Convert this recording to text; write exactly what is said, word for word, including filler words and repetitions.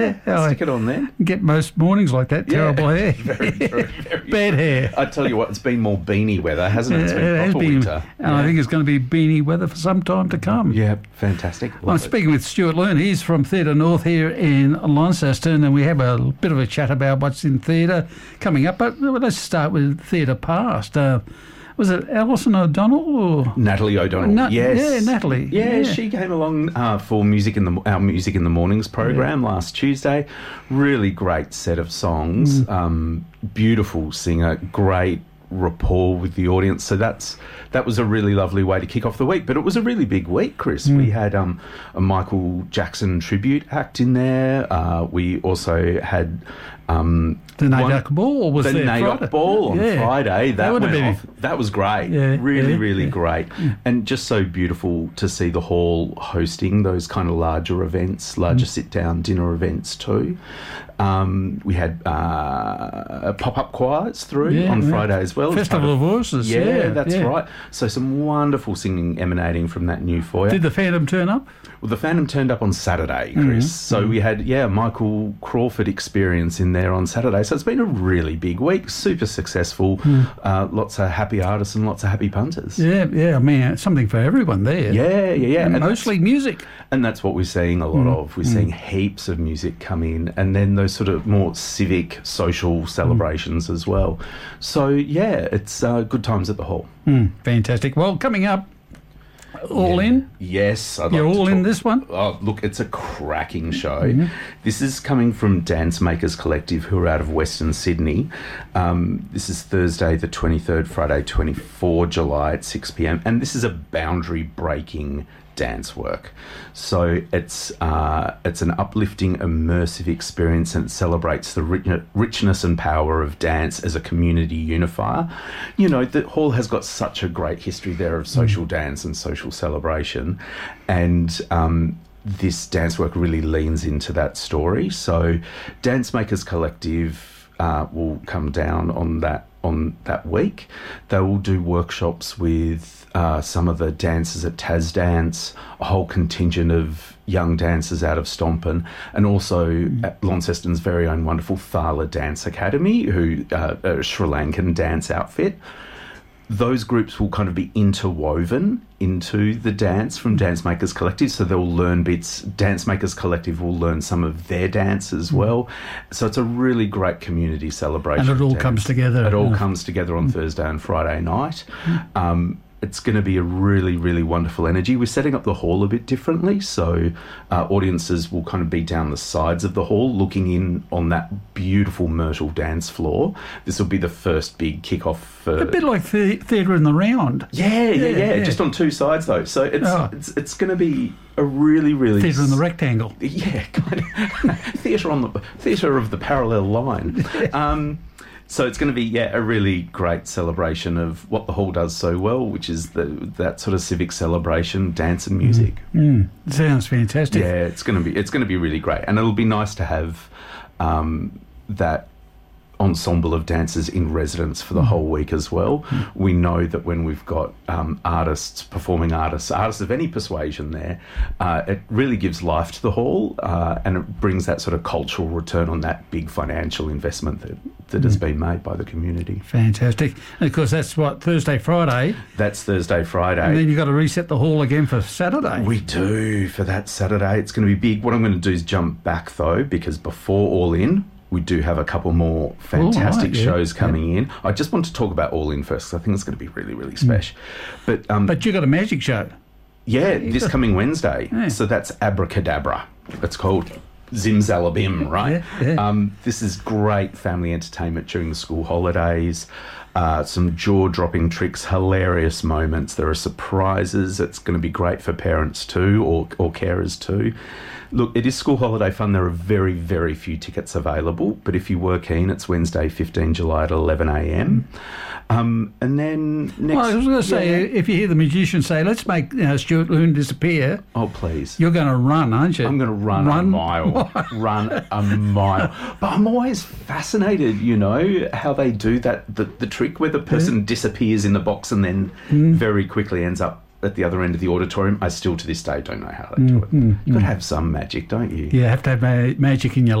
I Stick it on there. get most mornings like that. Terrible Yeah, hair. very true. Very Bad hair. I tell you what, it's been more beanie weather, hasn't it? It's been it has proper been, winter. and I think it's going to be beanie weather for some time to come. Yeah, fantastic. I'm Love it. speaking with Stuart Learn. He's from Theatre North here in Launceston, and we have a bit of a chat about what's in theatre coming up. But let's start with theatre past. Uh, was it Alison O'Donnell or Natalie O'Donnell? Na- yes, yeah, Natalie. Yeah, Yeah. she came along uh, for music in the our music in the mornings program last Tuesday. Really great set of songs. Um, beautiful singer. Great rapport with the audience. So that's that was a really lovely way to kick off the week. But it was a really big week, Chris. We had um, a Michael Jackson tribute act in there. Uh, we also had. Um, the one- Nadak Ball? Was the there Nadak Friday? Ball on Yeah. Friday. That, That would have went been- off. That was great. Yeah, really, yeah, really yeah. great. And just so beautiful to see the hall hosting those kind of larger events, larger Mm. sit-down dinner events too. Um, we had uh, pop-up choirs through Yeah, on yeah. Friday as well. Festival of Voices. Yeah, Yeah, that's yeah. right. So some wonderful singing emanating from that new foyer. Did the Phantom turn up? Well, the Phantom turned up on Saturday, Chris. So we had, yeah, Michael Crawford experience in there on Saturday. So it's been a really big week, super successful, uh, lots of happy artists and lots of happy punters. Yeah, yeah. I mean, it's something for everyone there. Yeah, yeah, yeah. And And mostly music. And that's what we're seeing a lot of. We're seeing heaps of music come in, and then those sort of more civic, social celebrations as well. So, yeah, it's uh, good times at the hall. Mm, fantastic. Well, coming up, all in. Yes. I'd You're like to all in talk- this one? Oh, look, it's a cracking show. This is coming from Dance Makers Collective, who are out of Western Sydney. Um, this is Thursday the twenty-third, Friday twenty-fourth July at six p.m. And this is a boundary-breaking dance work. So it's uh, it's an uplifting, immersive experience, and it celebrates the rich, richness and power of dance as a community unifier. You know, the hall has got such a great history there of social dance and social celebration, and um, this dance work really leans into that story. So Dance Makers Collective uh, will come down on that on that week. They will do workshops with uh, some of the dancers at Taz Dance, a whole contingent of young dancers out of Stompen, and also at Launceston's very own wonderful Thala Dance Academy, who uh, a Sri Lankan dance outfit. Those groups will kind of be interwoven into the dance from Dance Makers Collective, so they'll learn bits. Dance Makers Collective will learn some of their dance as well. So it's a really great community celebration. And it all of dance. comes together. It all Yeah. comes together on Thursday and Friday night. Um, it's going to be a really, really wonderful energy. We're setting up the hall a bit differently, so uh, audiences will kind of be down the sides of the hall looking in on that beautiful Myrtle dance floor. This will be the first big kick-off for... A bit like the theatre in the round. Yeah, yeah, yeah, Yeah, yeah. just on two sides though. So it's Oh. it's, it's going to be a really, really... Theatre in the rectangle. Yeah, kind of. theatre on the theatre of the parallel line. Um, so it's going to be yeah a really great celebration of what the hall does so well, which is the that sort of civic celebration, dance and music. Mm, sounds fantastic. Yeah, it's going to be it's going to be really great, and it'll be nice to have um, that ensemble of dancers in residence for the whole week as well. We know that when we've got um, artists, performing artists, artists of any persuasion there, uh, it really gives life to the hall, uh, and it brings that sort of cultural return on that big financial investment that, that has been made by the community. Fantastic. And of course, that's what, Thursday, Friday. That's Thursday, Friday. And then you've got to reset the hall again for Saturday. We do for that Saturday. It's going to be big. What I'm going to do is jump back though, because before All In, we do have a couple more fantastic right, yeah, shows coming in. I just want to talk about All In first, because I think it's going to be really, really special. But um, But you've got a magic show. yeah, this coming Wednesday. Yeah. So that's Abracadabra. It's called Zimzalabim, right? Yeah, yeah. Um, this is great family entertainment during the school holidays. Uh, some jaw-dropping tricks, hilarious moments. There are surprises. It's going to be great for parents too, or, or carers too. Look, it is school holiday fun. There are very, very few tickets available, but if you were keen, it's Wednesday, fifteenth July at eleven a.m. Um, and then next... Well, I was going to say, Yeah. if you hear the magician say, let's make you know, Stuart Loon disappear, Oh, please. you're going to run, aren't you? I'm going to run, a mile. run a mile. But I'm always fascinated, you know, how they do that, the, the trick where the person disappears in the box and then very quickly ends up at the other end of the auditorium. I still, to this day, don't know how they do it. mm, You've got to mm. have some magic, don't you? You have to have ma- magic in your